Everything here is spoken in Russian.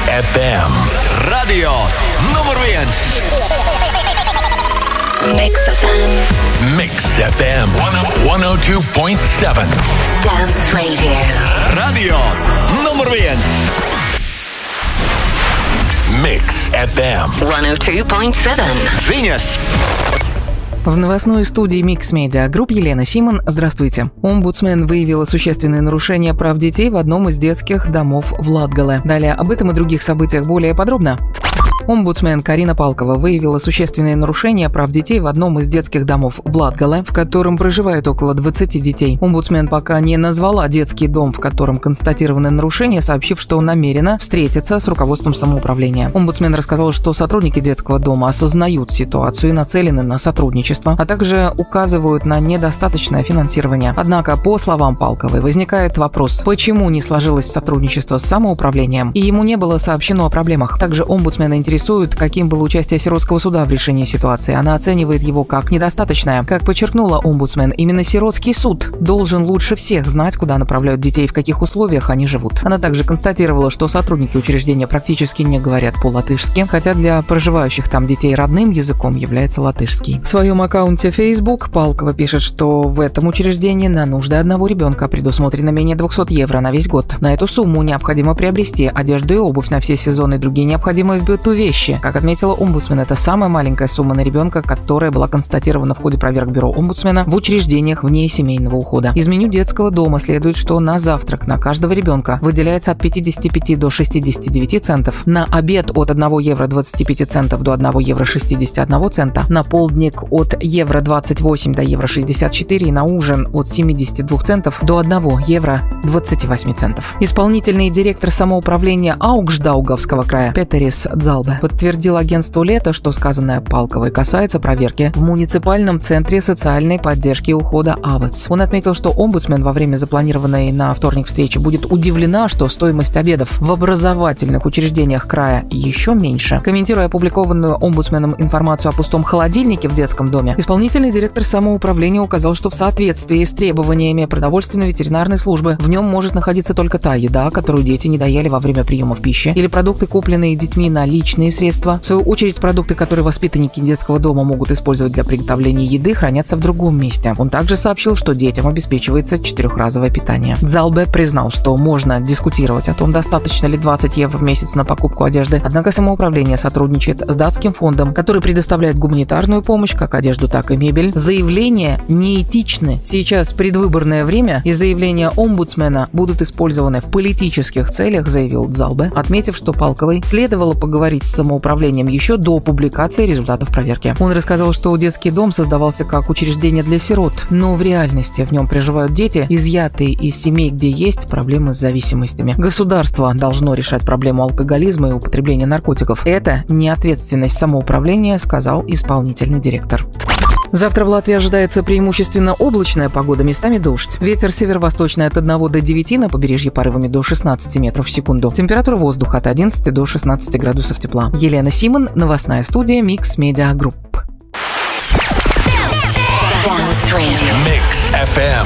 FM. Radio numur 1. Mix FM. Mix FM 102.7. Dance Radio. Radio numur 1. Mix FM 102.7. Viņas. В новостной студии Mix Media Group Елена Симон. Здравствуйте. Омбудсмен выявила существенные нарушения прав детей в одном из детских домов в Латгале. Далее об этом и других событиях более подробно. Омбудсмен Карина Палкова выявила существенные нарушения прав детей в одном из детских домов в Латгале, в котором проживает около 20 детей. Омбудсмен пока не назвала детский дом, в котором констатированы нарушения, сообщив, что намерена встретиться с руководством самоуправления. Омбудсмен рассказала, что сотрудники детского дома осознают ситуацию и нацелены на сотрудничество, а также указывают на недостаточное финансирование. Однако, по словам Палковой, возникает вопрос, почему не сложилось сотрудничество с самоуправлением, и ему не было сообщено о проблемах. Также омбудсмена интересует, каким было участие сиротского суда в решении ситуации. Она оценивает его как недостаточное. Как подчеркнула омбудсмен, именно сиротский суд должен лучше всех знать, куда направляют детей, в каких условиях они живут. Она также констатировала, что сотрудники учреждения практически не говорят по-латышски, хотя для проживающих там детей родным языком является латышский. В своем аккаунте Facebook Палкова пишет, что в этом учреждении на нужды одного ребенка предусмотрено менее 200 евро на весь год. На эту сумму необходимо приобрести одежду и обувь на все сезоны и другие необходимые в быту вещи. Как отметила омбудсмен, это самая маленькая сумма на ребенка, которая была констатирована в ходе проверок бюро омбудсмена в учреждениях вне семейного ухода. Из меню детского дома следует, что на завтрак на каждого ребенка выделяется от 55 до 69 центов, на обед от 1 евро 25 центов до 1 евро 61 цента, на полдник от евро 28 до евро 64 и на ужин от 72 центов до 1 евро 28 центов. Исполнительный директор самоуправления Аугждаугавского края Петерис Дзалбе подтвердил агентству «Лето», что сказанное Палковой касается проверки в муниципальном центре социальной поддержки и ухода АВЭЦ. Он отметил, что омбудсмен во время запланированной на вторник встречи будет удивлена, что стоимость обедов в образовательных учреждениях края еще меньше. Комментируя опубликованную омбудсменом информацию о пустом холодильнике в детском доме, исполнительный директор самоуправления указал, что в соответствии с требованиями продовольственно-ветеринарной службы в нем может находиться только та еда, которую дети не доели во время приема пищи, или продукты, купленные детьми на личные средства. В свою очередь, продукты, которые воспитанники детского дома могут использовать для приготовления еды, хранятся в другом месте. Он также сообщил, что детям обеспечивается 4-разовое питание. Дзалбе признал, что можно дискутировать о том, достаточно ли 20 евро в месяц на покупку одежды, однако самоуправление сотрудничает с датским фондом, который предоставляет гуманитарную помощь, как одежду, так и мебель. Заявления неэтичны. Сейчас предвыборное время, и заявления омбудсмена будут использованы в политических целях, заявил Дзалбе, отметив, что Палковой следовало поговорить с самоуправлением еще до публикации результатов проверки. Он рассказал, что детский дом создавался как учреждение для сирот, но в реальности в нем проживают дети, изъятые из семей, где есть проблемы с зависимостями. Государство должно решать проблему алкоголизма и употребления наркотиков. Это не ответственность самоуправления, сказал исполнительный директор. Завтра в Латвии ожидается преимущественно облачная погода, местами дождь. Ветер северо-восточный от 1 до 9, на побережье порывами до 16 метров в секунду. Температура воздуха от 11 до 16 градусов тепла. Елена Симон, новостная студия Mix Media Group. Mix FM